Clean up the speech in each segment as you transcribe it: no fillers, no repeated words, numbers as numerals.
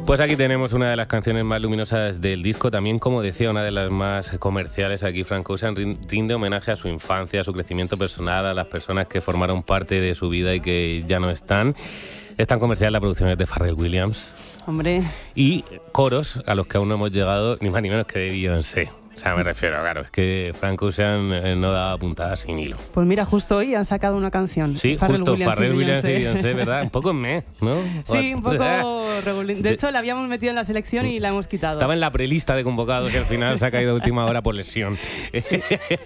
Pues aquí tenemos una de las canciones más luminosas del disco, también, como decía, una de las más comerciales. Aquí Frank Ocean rinde homenaje a su infancia, a su crecimiento personal, a las personas que formaron parte de su vida y que ya no están. Es tan comercial la producción es de Pharrell Williams. Hombre. Y coros a los que aún no hemos llegado, ni más ni menos que de Beyoncé. O sea, me refiero, claro, es que Frank Ocean no daba puntadas sin hilo. Pues mira, justo hoy han sacado una canción. Sí, Pharrell Williams y Beyoncé, ¿verdad? Un poco ¿no? Sí, un poco regulín. De hecho, la habíamos metido en la selección y la hemos quitado. Estaba en la prelista de convocados y al final se ha caído a última hora por lesión. Sí.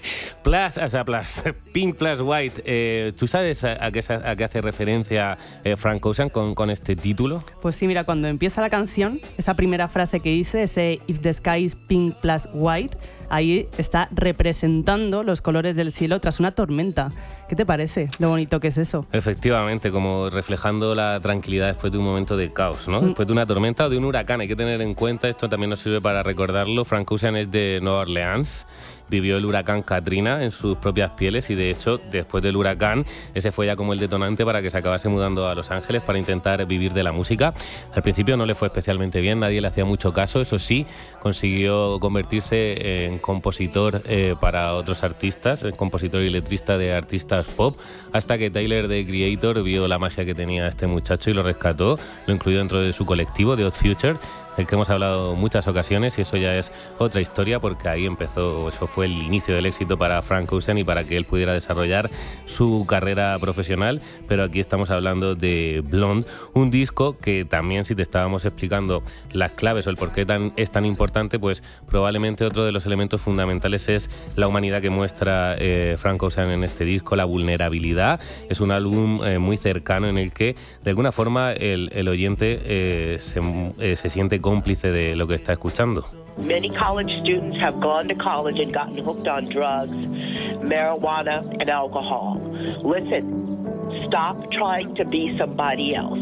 Pink plus White. ¿Tú sabes a qué hace referencia Frank Ocean con este título? Pues sí, mira, cuando empieza la canción, esa primera frase que dice, ese If the sky is pink plus white, ahí está representando los colores del cielo tras una tormenta. ¿Qué te parece? Lo bonito que es eso. Efectivamente, como reflejando la tranquilidad después de un momento de caos, ¿no? Después de una tormenta o de un huracán. Hay que tener en cuenta, esto también nos sirve para recordarlo, Frank Ocean es de Nueva Orleans. Vivió el huracán Katrina en sus propias pieles y, de hecho, después del huracán, ese fue ya como el detonante para que se acabase mudando a Los Ángeles para intentar vivir de la música. Al principio no le fue especialmente bien, nadie le hacía mucho caso. Eso sí, consiguió convertirse en compositor para otros artistas, compositor y letrista de artistas pop, hasta que Tyler, the Creator, vio la magia que tenía este muchacho y lo rescató, lo incluyó dentro de su colectivo, The Odd Future, del que hemos hablado muchas ocasiones, y eso ya es otra historia, porque ahí empezó, eso fue el inicio del éxito para Frank Ocean y para que él pudiera desarrollar su carrera profesional. Pero aquí estamos hablando de Blonde, un disco que también, si te estábamos explicando las claves o el por qué es tan importante, pues probablemente otro de los elementos fundamentales es la humanidad que muestra Frank Ocean en este disco, la vulnerabilidad. Es un álbum muy cercano en el que de alguna forma el oyente se siente cómplice de lo que está escuchando. Many college students have gone to college and gotten hooked on drugs, marijuana and alcohol. Listen, stop trying to be somebody else.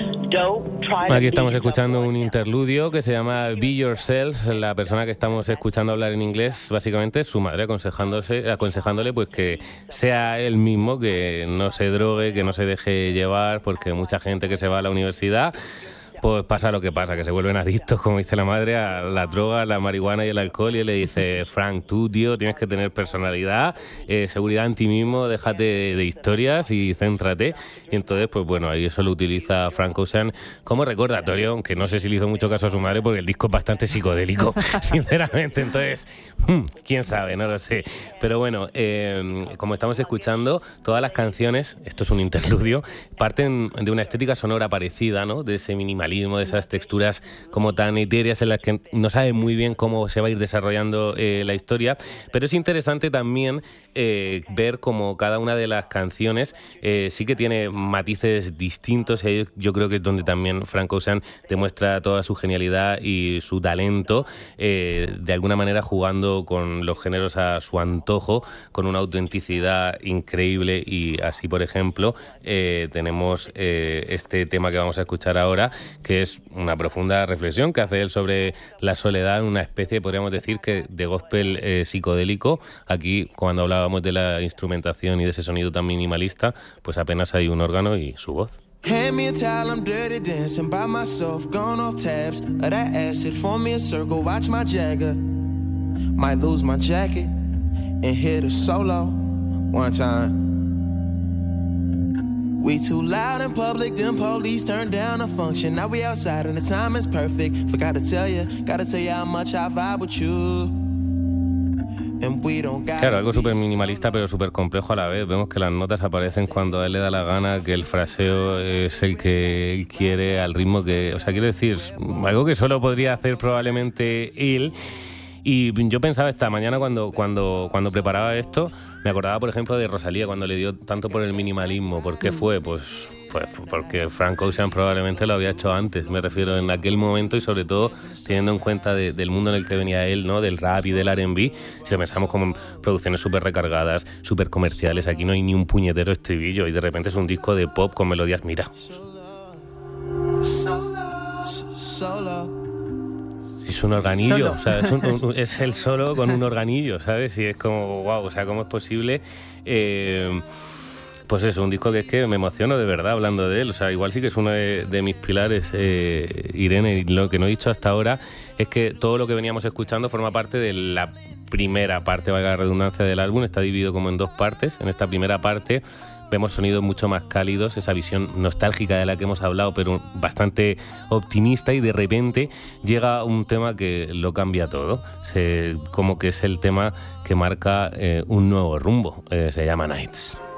Aquí estamos escuchando un interludio que se llama Be Yourself. La persona que estamos escuchando hablar en inglés, básicamente, es su madre aconsejándole pues que sea él mismo, que no se drogue, que no se deje llevar, porque mucha gente que se va a la universidad pues pasa lo que pasa, que se vuelven adictos, como dice la madre, a la droga, a la marihuana y el alcohol, y él le dice: Frank, tú, tío, tienes que tener personalidad, seguridad en ti mismo, déjate de historias y céntrate. Y entonces, pues bueno, ahí eso lo utiliza Frank Ocean como recordatorio, aunque no sé si le hizo mucho caso a su madre, porque el disco es bastante psicodélico, sinceramente. Entonces, quién sabe, no lo sé. Pero bueno, como estamos escuchando, todas las canciones, esto es un interludio, parten de una estética sonora parecida, ¿no? De ese minimalismo, de esas texturas como tan etéreas en las que no sabe muy bien cómo se va a ir desarrollando la historia. Pero es interesante también ver cómo cada una de las canciones sí que tiene matices distintos, y yo creo que es donde también Frank Ocean demuestra toda su genialidad y su talento, de alguna manera jugando con los géneros a su antojo, con una autenticidad increíble. Y así, por ejemplo, tenemos este tema que vamos a escuchar ahora, que es una profunda reflexión que hace él sobre la soledad, una especie, podríamos decir, que de gospel psicodélico. Aquí, cuando hablábamos de la instrumentación y de ese sonido tan minimalista, pues apenas hay un órgano y su voz. Hand me a towel, I'm dirty dancing by myself, gone off tabs of that acid, form me a circle, watch my Jagger. Might lose my jacket and hit a solo one time. We too loud in public, them police turned down a function. Now we outside and the time is perfect. Forgot to tell you, gotta tell you how much I vibe with you. Claro, algo súper minimalista pero súper complejo a la vez. Vemos que las notas aparecen cuando a él le da la gana, que el fraseo es el que él quiere, al ritmo que... O sea, quiero decir, algo que solo podría hacer probablemente él. Y yo pensaba esta mañana cuando preparaba esto, me acordaba, por ejemplo, de Rosalía, cuando le dio tanto por el minimalismo. ¿Por qué fue? Pues porque Frank Ocean probablemente lo había hecho antes, me refiero, en aquel momento, y sobre todo teniendo en cuenta del mundo en el que venía él, ¿no? Del rap y del R&B. Si lo pensamos como producciones súper recargadas, súper comerciales, aquí no hay ni un puñetero estribillo y de repente es un disco de pop con melodías, mira. Es un organillo, o sea, es el solo con un organillo, ¿sabes? Y es como, wow, o sea, ¿cómo es posible? Pues eso, un disco que es que me emociono de verdad hablando de él. O sea, igual sí que es uno de mis pilares, Irene. Y lo que no he dicho hasta ahora es que todo lo que veníamos escuchando forma parte de la primera parte, valga la redundancia, del álbum. Está dividido como en dos partes. En esta primera parte vemos sonidos mucho más cálidos, esa visión nostálgica de la que hemos hablado, pero bastante optimista, y de repente llega un tema que lo cambia todo. Como que es el tema que marca un nuevo rumbo. Se llama Nights.